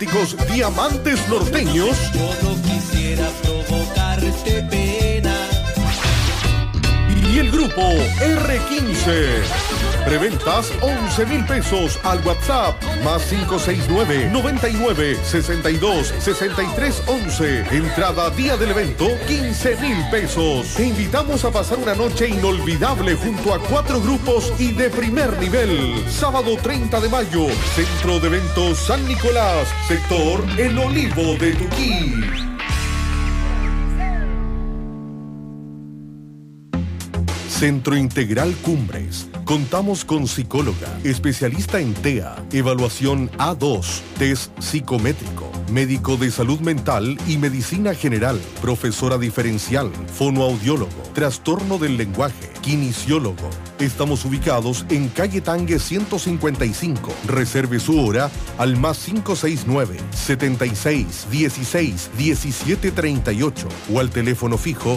Diamantes Norteños. Yo no quisiera provocarte pena. Y el grupo R15. Preventas 11,000 pesos al WhatsApp más 569-99-62-63-11. Entrada día del evento 15,000 pesos. Te invitamos a pasar una noche inolvidable junto a 4 grupos y de primer nivel. Sábado 30 de mayo, Centro de Eventos San Nicolás, sector El Olivo de Tuquí. Centro Integral Cumbres. Contamos con psicóloga, especialista en TEA, evaluación A2, test psicométrico, médico de salud mental y medicina general, profesora diferencial, fonoaudiólogo, trastorno del lenguaje, kinesiólogo. Estamos ubicados en calle Tangue 155. Reserve su hora al más 569-76-16-1738 o al teléfono fijo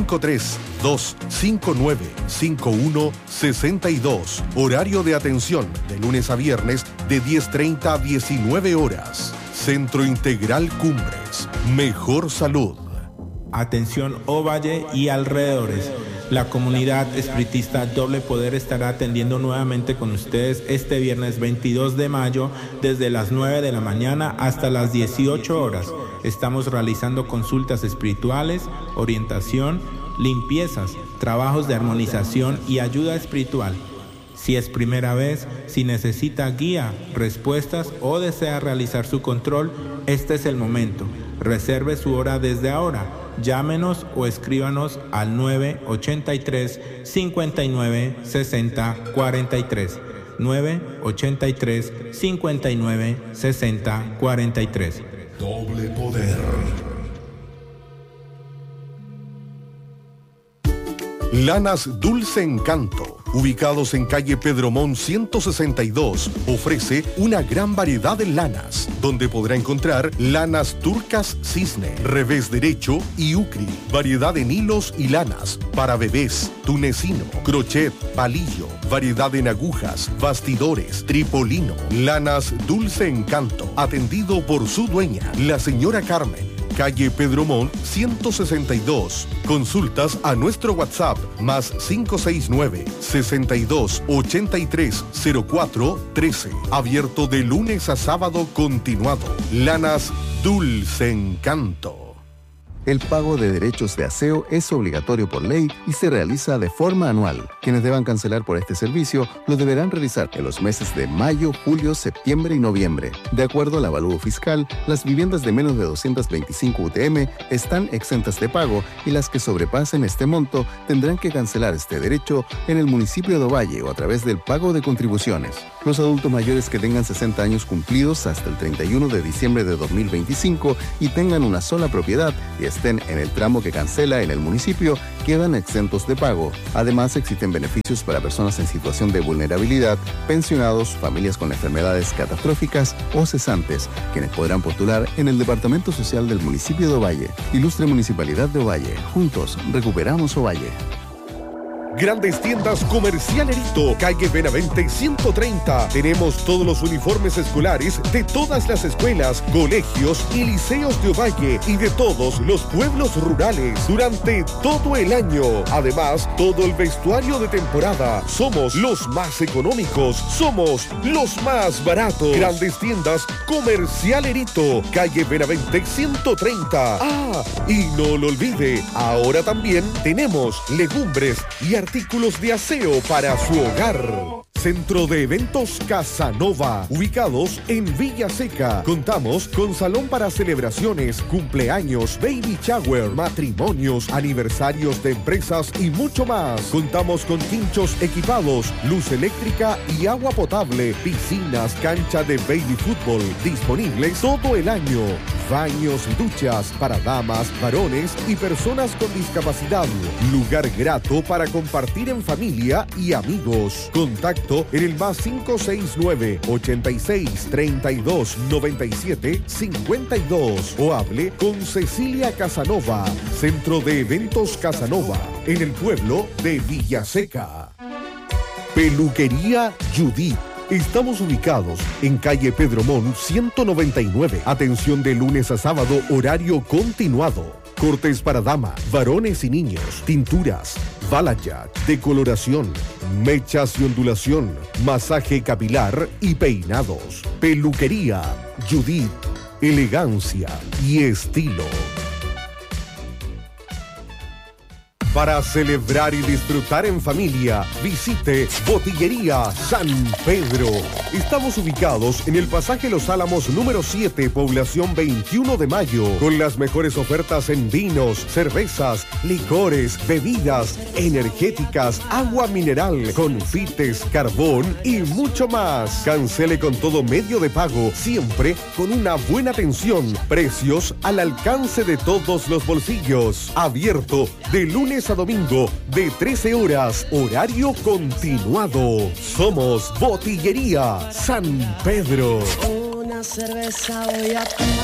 532-59-5162. Horario de atención de lunes a viernes de 10:30 a 19 horas. Centro Integral Cumbres. Mejor salud. Atención Ovalle y alrededores. La comunidad espiritista Doble Poder estará atendiendo nuevamente con ustedes este viernes 22 de mayo desde las 9 de la mañana hasta las 18 horas. Estamos realizando consultas espirituales, orientación, limpiezas, trabajos de armonización y ayuda espiritual. Si es primera vez, si necesita guía, respuestas o desea realizar su control, este es el momento. Reserve su hora desde ahora. Llámenos o escríbanos al 983 59 60 43. 983 59 60 43. Doble Poder. Lanas Dulce Encanto, ubicados en calle Pedromón 162, ofrece una gran variedad de lanas, donde podrá encontrar lanas turcas cisne, revés derecho y ucri, variedad en hilos y lanas, para bebés, tunecino, crochet, palillo, variedad en agujas, bastidores, tripolino, lanas Dulce Encanto, atendido por su dueña, la señora Carmen. Calle Pedromón 162. Consultas a nuestro WhatsApp más 569-6283-0413. Abierto de lunes a sábado continuado. Lanas Dulce Encanto. El pago de derechos de aseo es obligatorio por ley y se realiza de forma anual. Quienes deban cancelar por este servicio lo deberán realizar en los meses de mayo, julio, septiembre y noviembre. De acuerdo al avalúo fiscal, las viviendas de menos de 225 UTM están exentas de pago y las que sobrepasen este monto tendrán que cancelar este derecho en el municipio de Ovalle o a través del pago de contribuciones. Los adultos mayores que tengan 60 años cumplidos hasta el 31 de diciembre de 2025 y tengan una sola propiedad y estén en el tramo que cancela en el municipio, quedan exentos de pago. Además, existen beneficios para personas en situación de vulnerabilidad, pensionados, familias con enfermedades catastróficas o cesantes, quienes podrán postular en el Departamento Social del municipio de Ovalle. Ilustre Municipalidad de Ovalle. Juntos, recuperamos Ovalle. Grandes tiendas Comercial Erito, calle Benavente 130. Tenemos todos los uniformes escolares de todas las escuelas, colegios y liceos de Ovalle y de todos los pueblos rurales durante todo el año. Además, todo el vestuario de temporada. Somos los más económicos, somos los más baratos. Grandes tiendas Comercial Erito, calle Benavente 130. Ah, y no lo olvide, ahora también tenemos legumbres y artículos de aseo para su hogar. Centro de Eventos Casanova, ubicados en Villa Seca. Contamos con salón para celebraciones, cumpleaños, baby shower, matrimonios, aniversarios de empresas y mucho más. Contamos con quinchos equipados, luz eléctrica y agua potable, piscinas, cancha de baby fútbol, disponibles todo el año. Baños y duchas para damas, varones y personas con discapacidad. Lugar grato para compartir en familia y amigos. Contacto en el más 569-86-32-97-52 o hable con Cecilia Casanova. Centro de Eventos Casanova, en el pueblo de Villaseca. Peluquería Judith. Estamos ubicados en calle Pedro Mon 199. Atención de lunes a sábado, horario continuado. Cortes para dama, varones y niños, tinturas, balayage, decoloración, mechas y ondulación, masaje capilar y peinados. Peluquería Judith, elegancia y estilo. Para celebrar y disfrutar en familia, visite Botillería San Pedro. Estamos ubicados en el pasaje Los Álamos número 7, población 21 de Mayo, con las mejores ofertas en vinos, cervezas, licores, bebidas, energéticas, agua mineral, confites, carbón y mucho más. Cancele con todo medio de pago, siempre con una buena atención. Precios al alcance de todos los bolsillos. Abierto de lunes a domingo de 13 horas, horario continuado. Somos Botillería San Pedro. Una cerveza voy a tomar.